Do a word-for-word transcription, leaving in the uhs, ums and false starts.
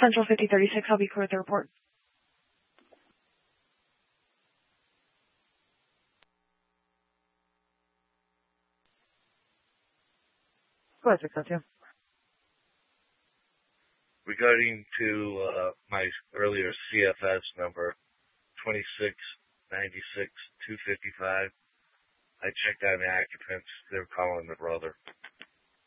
Central fifty thirty-six, I'll be clear with the report. Go ahead, six oh two. Regarding to uh, my earlier C F S number, twenty-six ninety-six two fifty-five, I checked on the occupants. They're calling the brother.